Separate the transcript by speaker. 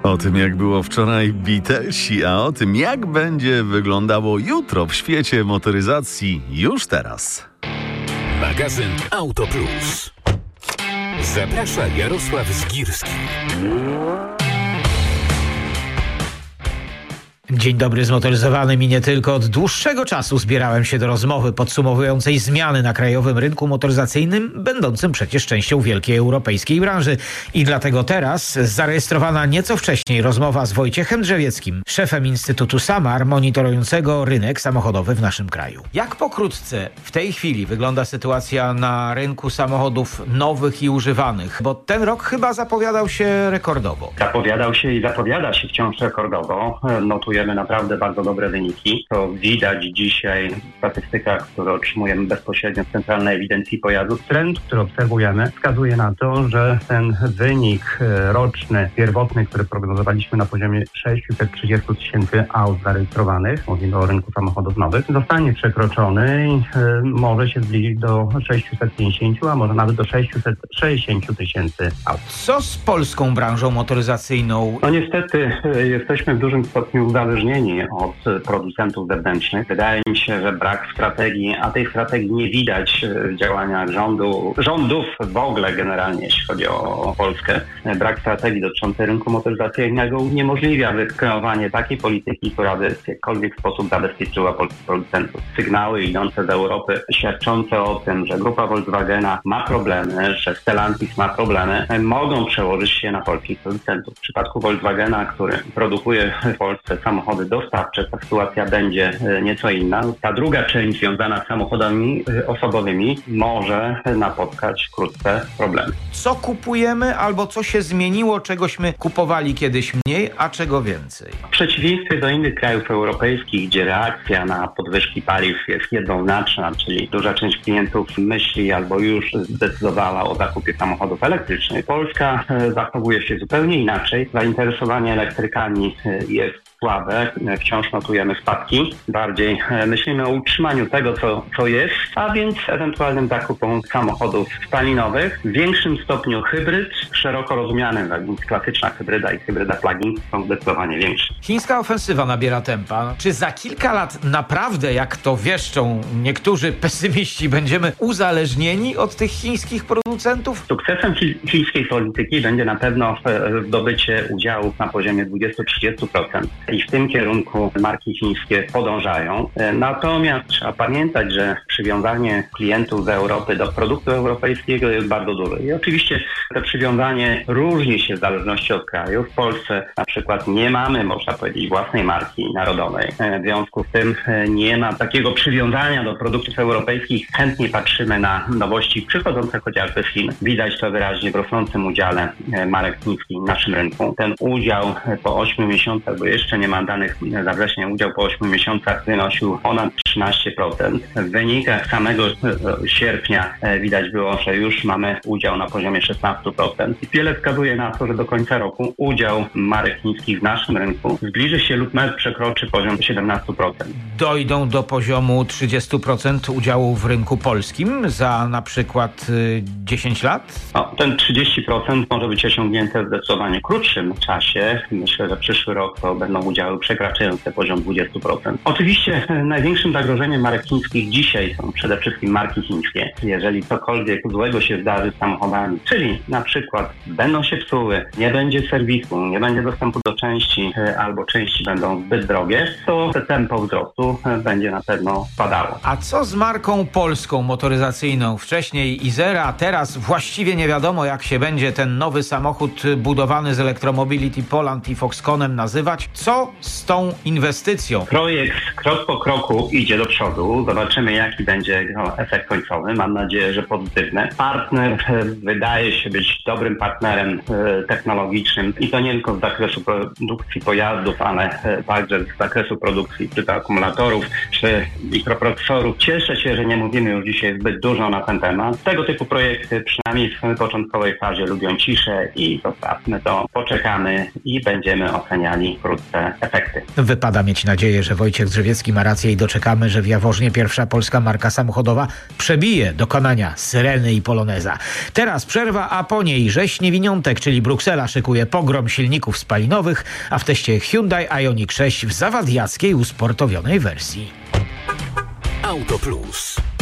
Speaker 1: O tym, jak było wczoraj Beatlesi, a o tym, jak będzie wyglądało jutro w świecie motoryzacji już teraz.
Speaker 2: Magazyn Auto Plus. Zaprasza Jarosław Zgirski.
Speaker 3: Dzień dobry, zmotoryzowanym i nie tylko. Od dłuższego czasu zbierałem się do rozmowy podsumowującej zmiany na krajowym rynku motoryzacyjnym, będącym przecież częścią wielkiej europejskiej branży. I dlatego teraz zarejestrowana nieco wcześniej rozmowa z Wojciechem Drzewieckim, szefem Instytutu Samar, monitorującego rynek samochodowy w naszym kraju. Jak pokrótce w tej chwili wygląda sytuacja na rynku samochodów nowych i używanych? Bo ten rok chyba zapowiadał się rekordowo.
Speaker 4: Zapowiadał się i zapowiada się wciąż rekordowo. Notujemy naprawdę bardzo dobre wyniki. To widać dzisiaj w statystykach, które otrzymujemy bezpośrednio z Centralnej Ewidencji Pojazdów. Trend, który obserwujemy, wskazuje na to, że ten wynik roczny, pierwotny, który prognozowaliśmy na poziomie 630 000 aut zarejestrowanych, mówimy o rynku samochodów nowych, zostanie przekroczony i może się zbliżyć do 650, a może nawet do 660 000 aut.
Speaker 3: Co z polską branżą motoryzacyjną?
Speaker 4: No niestety jesteśmy w dużym stopniu uzależnieni od producentów zewnętrznych. Wydaje mi się, że brak strategii, a tej strategii nie widać w działaniach rządów w ogóle generalnie, jeśli chodzi o Polskę. Brak strategii dotyczącej rynku motoryzacyjnego uniemożliwia wykreowanie takiej polityki, która by w jakikolwiek sposób zabezpieczyła polskich producentów. Sygnały idące z Europy świadczące o tym, że grupa Volkswagena ma problemy, że Stellantis ma problemy, mogą przełożyć się na polskich producentów. W przypadku Volkswagena, który produkuje w Polsce samochody dostawcze, ta sytuacja będzie nieco inna. Ta druga część związana z samochodami osobowymi może napotkać wkrótce problemy.
Speaker 3: Co kupujemy albo co się zmieniło, czegośmy kupowali kiedyś mniej, a czego więcej?
Speaker 4: W przeciwieństwie do innych krajów europejskich, gdzie reakcja na podwyżki paliw jest jednoznaczna, czyli duża część klientów myśli albo już zdecydowała o zakupie samochodów elektrycznych, Polska zachowuje się zupełnie inaczej. Zainteresowanie elektrykami jest słabe, wciąż notujemy spadki. Bardziej myślimy o utrzymaniu tego, co jest, a więc ewentualnym zakupom samochodów spalinowych. W większym stopniu hybryd, szeroko rozumiany, tak więc klasyczna hybryda i hybryda plug-in są zdecydowanie większe.
Speaker 3: Chińska ofensywa nabiera tempa. Czy za kilka lat naprawdę, jak to wieszczą niektórzy pesymiści, będziemy uzależnieni od tych chińskich producentów?
Speaker 4: Sukcesem chińskiej polityki będzie na pewno zdobycie udziałów na poziomie 20-30%. I w tym kierunku marki chińskie podążają. Natomiast trzeba pamiętać, że przywiązanie klientów z Europy do produktu europejskiego jest bardzo duże. I oczywiście to przywiązanie różni się w zależności od kraju. W Polsce na przykład nie mamy, można powiedzieć, własnej marki narodowej. W związku z tym nie ma takiego przywiązania do produktów europejskich. Chętnie patrzymy na nowości przychodzące chociażby z Chin. Widać to wyraźnie w rosnącym udziale marek chińskich w naszym rynku. Ten udział po 8 miesiącach, bo jeszcze nie ma danych za wrzesień, udział po 8 miesiącach wynosił ponad 13%. W wynikach samego sierpnia widać było, że już mamy udział na poziomie 16%. I wiele wskazuje na to, że do końca roku udział marek chińskich w naszym rynku zbliży się lub nawet przekroczy poziom 17%.
Speaker 3: Dojdą do poziomu 30% udziału w rynku polskim za na przykład 10 lat?
Speaker 4: No, ten 30% może być osiągnięte w zdecydowanie krótszym czasie. Myślę, że przyszły rok to będą udziały przekraczające poziom 20%. Oczywiście największym zagrożeniem marek chińskich dzisiaj są przede wszystkim marki chińskie. Jeżeli cokolwiek złego się zdarzy z samochodami, czyli na przykład będą się psuły, nie będzie serwisu, nie będzie dostępu do części albo części będą zbyt drogie, to tempo wzrostu będzie na pewno spadało.
Speaker 3: A co z marką polską motoryzacyjną? Wcześniej Izera, a teraz właściwie nie wiadomo, jak się będzie ten nowy samochód budowany z Electromobility Poland i Foxconnem nazywać. Co z tą inwestycją?
Speaker 4: Projekt krok po kroku idzie do przodu. Zobaczymy, jaki będzie jego efekt końcowy. Mam nadzieję, że pozytywny. Partner wydaje się być dobrym partnerem technologicznym i to nie tylko z zakresu produkcji pojazdów, ale także z zakresu produkcji czy to akumulatorów, czy mikroprocesorów. Cieszę się, że nie mówimy już dzisiaj zbyt dużo na ten temat. Tego typu projekty, przynajmniej w początkowej fazie, lubią ciszę i zostawmy to, poczekamy i będziemy oceniali wkrótce pozytywne efekty.
Speaker 3: Wypada mieć nadzieję, że Wojciech Drzewiecki ma rację i doczekamy, że w Jaworznie pierwsza polska marka samochodowa przebije dokonania Syreny i Poloneza. Teraz przerwa, a po niej Rzeź Niewiniątek, czyli Bruksela, szykuje pogrom silników spalinowych, a w teście Hyundai Ioniq 6 w zawadiackiej usportowionej wersji.
Speaker 2: Auto Plus.